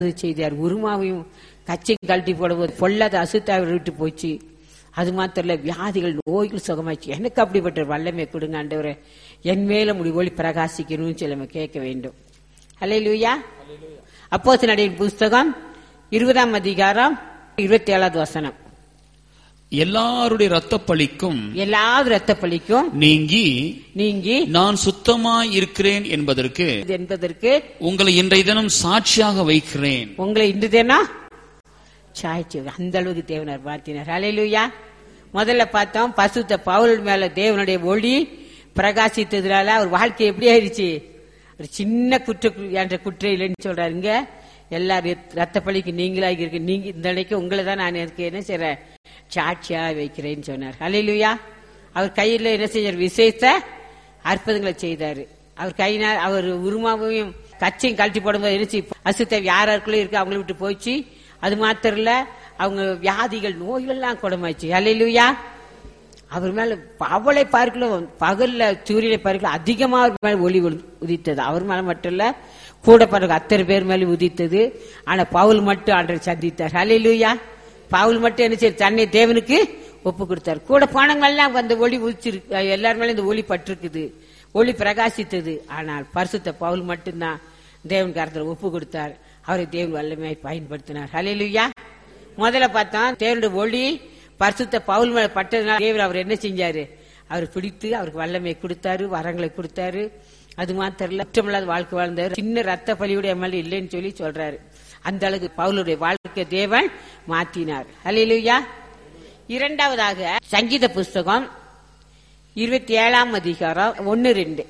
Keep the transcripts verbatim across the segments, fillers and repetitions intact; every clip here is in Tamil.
செய்தார். உருமாவையும் கச்சையும் கழட்டி போடும்போது பொல்லாத அசுத்தாவை விட்டு போச்சு. அது மாத்திரம் இல்ல, வியாதிகள் நோய்கள் சுகமாச்சு. எனக்கு அப்படிப்பட்ட வல்லமை கொடுங்க ஆண்டவரே, என் மேல முடி ஒளி பிரகாசிக்கணும்னு சொல்லி நம்ம கேட்க வேண்டும். அல்லேலூயா. அப்போஸ்தலர் புஸ்தகம் இருபதாம் அதிகாரம் இருபத்தி ஏழாவது வசனம். எல்லாருடைய ரத்த பலிக்கும் எல்லாவது ரத்த பலிக்கும் நீங்கி நீங்கி நான் சுத்தமாய் இருக்கிறேன் என்பதற்கு என்பதற்கு உங்களை இன்றைய தினம் சாட்சியாக வைக்கிறேன். உங்களை இன்று தினம் சாட்சி. அந்த அளவுக்கு தேவனர் வாழ்த்தினார். அல்லேலூயா. முதல்ல பார்த்தோம், பசுத்த பவுல் மேல தேவனுடைய ஒளி பிரகாசித்ததுனால அவர் வாழ்க்கை எப்படி ஆயிடுச்சு. ஒரு சின்ன குற்ற என்ற குற்றம் இல்லைன்னு சொல்றாரு. இங்க எல்லா ரத்த பலிக்கு நீங்களாக இருக்கு. நீங்க இந்த அன்னைக்கு உங்களை தான் நான் எனக்கு என்ன செய்யறேன், சாட்சியா வைக்கிறேன்னு சொன்னார். அல்லேலூயா. அவர் கையில என்ன செஞ்சார், விசேஷ அற்புதங்களை செய்தாரு. அவர் கையினால் அவர் உருமாவையும் கச்சையும் கழட்டி போடும்போது இருந்துச்சு, அசுத்த யாருக்குள்ள இருக்கு அவங்கள விட்டு போச்சு. அது மாத்திரம் இல்ல, அவங்க வியாதிகள் நோய்கள் எல்லாம் குணமாச்சு. அல்லேலூயா. அவர் மேல அவளை பார்க்கலாம், பகல்ல சூரியனை பார்க்கலாம் அதிகமா அவர் மேல ஒளி உதித்தது. அவர் மேல மட்டும் இல்ல, கூட பிறகு அத்தனை பேர் மேல உதித்தது. ஆனா பவுல் மட்டும் ஆண்டவர் சந்தித்தார். அல்லேலூயா. பவுல் மட்டும் என்ன செய்ய, தன்னை தேவனுக்கு ஒப்பு கொடுத்தார். கூட போனவங்கெல்லாம் அந்த ஒளி உதிச்சிருக்கு, எல்லாரும் மேல இந்த ஒளி பட்டிருக்குது, ஒளி பிரகாசித்தது. ஆனால் பரிசுத்த பவுல் மட்டும்தான் தேவன் கருத்துல ஒப்பு கொடுத்தார். அவரை தேவன் வல்லமையாய் பயன்படுத்தினார். அல்லேலூயா. முதல்ல பார்த்தோம், தேவனுடைய ஒளி பரிசுத்த பவுல் மேல பட்டதுனால தேவன் அவர் என்ன செஞ்சாரு, அவர் பிடித்து அவருக்கு வல்லமை கொடுத்தாரு, வரங்களை கொடுத்தாரு. அது மாத்திரம் இல்ல, குற்றமில்லாத வாழ்க்கை வாழ்ந்தாரு. சின்ன ரத்த பலியுடைய மேல இல்லைன்னு சொல்லி சொல்றாரு. அந்த அளவுக்கு பவுலுடைய வாழ்க்கை தேவன் மாற்றினார். அல்லேலூயா. இரண்டாவதாக சங்கீத புஸ்தகம் இருபத்தி ஏழாம் அதிகாரம் ஒன்னு ரெண்டு.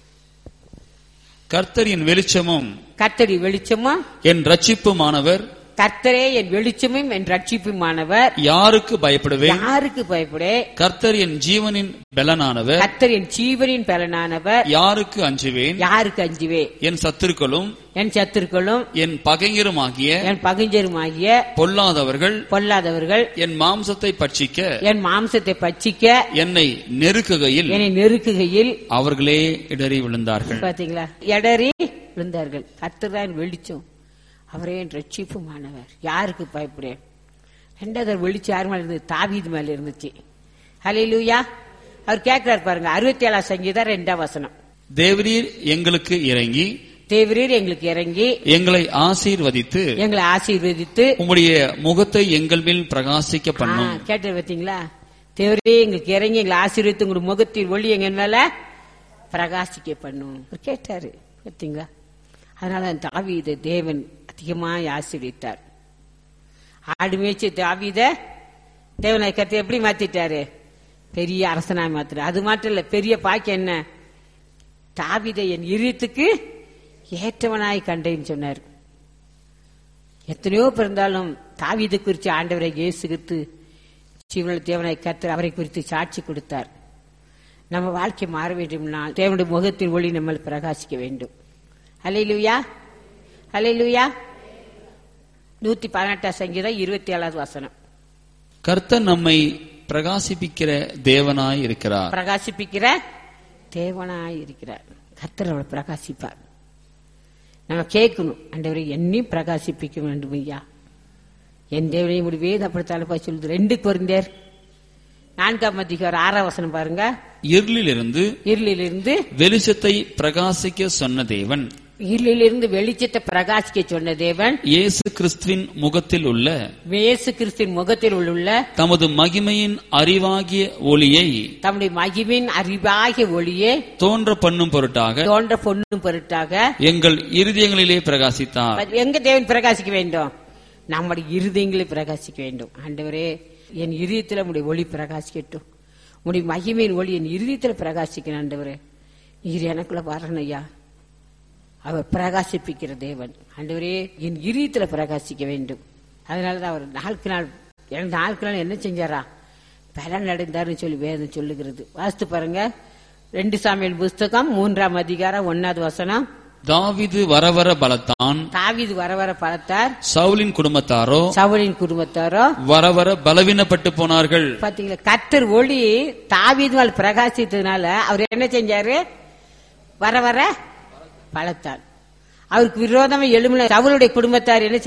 கர்த்தர் என் வெளிச்சமும் கர்த்தரி வெளிச்சமும் என் ரட்சிப்புமானவர், கர்த்தரே என் வெளிச்சமும் என் ரட்சிப்புமானவர், யாருக்கு பயப்படுவேன், யாருக்கு பயப்படே, கர்த்தர் என் ஜீவனின் பலனானவர், கர்த்தர் என் ஜீவனின் பலனானவர், யாருக்கு அஞ்சுவேன், யாருக்கு அஞ்சுவே, என் சத்துருக்களும் என் சத்துருக்களும் என் பகைஞருமாகிய என் பகைஞருமாகிய பொல்லாதவர்கள் பொல்லாதவர்கள் என் மாம்சத்தை பட்சிக்க என் மாம்சத்தை பட்சிக்க என்னை நெருக்குகையில் என்னை நெருக்குகையில் அவர்களே இடறி விழுந்தார்கள். பாத்தீங்களா, இடறி விழுந்தார்கள். கர்த்தர் தான் வெளிச்சம், அவரே என் ரட்சிப்புமானவர், யாருக்கு பயப்படேன். ரெண்டாவது வெளிச்சம் யார் மேல இருந்தது, தாவீது மேல இருந்துச்சு. அல்லேலூயா. அவர் கேட்கிறார் பாருங்க, அறுபத்தி ஏழாம் சங்கீதம் ரெண்டாம் வசனம். தேவரீர் எங்களுக்கு இறங்கி தேவரீர் எங்களுக்கு இறங்கி எங்களை ஆசீர்வதித்து எங்களை ஆசீர்வதித்து உம்முடைய முகத்தை எங்கள் மேல் பிரகாசிக்க பண்ணும். கேட்டு பார்த்தீங்களா, தேவரே எங்களுக்கு இறங்கி எங்களை ஆசீர்வதித்து உங்களுடைய முகத்தின் ஒளி எங்க மேல பிரகாசிக்க பண்ணும் கேட்டாரு. பார்த்தீங்களா, அதனால தாவீதை தேவன் அதிகமாக ஆசீர்வதித்தார். ஆடு மேய்ச்சி தாவீத தேவனை கருத்தை எப்படி மாத்திட்டாரு, பெரிய அரசனாய் மாத்திர. அது மட்டும் இல்ல, பெரிய பாக்கியம் என்ன, தாவீதை என் இதயத்துக்கு ஏற்றவனாய் கண்டேன்னு சொன்னார். எத்தனையோ பிறந்தாலும் தாவீது குறித்து ஆண்டவரை இயேசு கிறிஸ்து ஜீவனுள்ள தேவனாய் கர்த்தர் அவரை குறித்து சாட்சி கொடுத்தார். நம்ம வாழ்க்கை மாற வேண்டும்னால் தேவனுடைய முகத்தின் ஒளி நம்ம பிரகாசிக்க வேண்டும். அல்லேலூயா, அல்லேலூயா. நூத்தி பதினெட்டாம் சங்கீதம் இருபத்தி ஏழாவது வசனம். கர்த்தர் நம்மை பிரகாசிப்பிக்கிற தேவனாய் இருக்கிறார். பிரகாசிப்பிக்கிற தேவனாய் இருக்கிறார். கர்த்தர் அவளை பிரகாசிப்பார். நம்ம கேட்கணும், ஆண்டவரே என்னையும் பிரகாசிப்பிக்க வேண்டும் ஐயா, என் தேவனையும் முடிவேது அப்படித்தாலப்பா சொல்லுது. ரெண்டு கொரிந்தியர் நான்காம் அதிகாரம் ஆறாம் வசனம் பாருங்க. இருளிலிருந்து இருளிலிருந்து வெளிச்சத்தை பிரகாசிக்க சொன்ன தேவன், இருளிலிருந்து வெளிச்சத்தை பிரகாசிக்க சொன்ன தேவன் இயேசு கிறிஸ்துவின் முகத்தில் உள்ள இயேசு கிறிஸ்துவின் முகத்தில் உள்ள தமது மகிமையின் அறிவாகிய ஒளியை தம்முடைய மகிமையின் அறிவாகிய ஒளியை தோன்ற பண்ணும் பொருட்டாக தோன்ற பொண்ணும் பொருட்டாக எங்கள் இருதயங்களிலே பிரகாசித்தார். எங்க தேவன் பிரகாசிக்க வேண்டும், நம்முடைய இருதயங்களை பிரகாசிக்க வேண்டும். ஆண்டவரே என் இருதயத்தில் உடைய ஒளி பிரகாசிக்கட்டும், உடைய மகிமையின் ஒளி என் இருதயத்தில் பிரகாசிக்கணும். ஆண்டவரே நீர் எனக்குள்ள வரணும் ஐயா, அவர் பிரகாசிப்பிக்கிற தேவன். ஆண்டவரே என் இதயத்துல பிரகாசிக்க வேண்டும். அதனாலதான் அவர் நாளுக்கு நாள் நாளுக்கு நாள் என்ன செஞ்சாரா, பலன் அடைந்தாருன்னு சொல்லி வேதம் சொல்லுகிறது. வாசித்து பாருங்க, ரெண்டு சாமுவேல் புஸ்தகம் மூன்றாம் அதிகாரம் ஒன்னாவது வசனம். தாவீது வரவர பலத்தான், தாவீது வரவர பலத்தார், சவுலின் குடும்பத்தாரோ சவுலின் குடும்பத்தாரோ வரவர பலவீனப்பட்டு போனார்கள். பாத்தீங்களா, கர்த்தர் ஒளி தாவீது மேல் பிரகாசித்ததுனால அவர் என்ன செஞ்சாரு, வர வர பலத்தான். அவருக்கு விரோதமா எழும்பின சவுலுடைய குடும்பத்தார் என்ன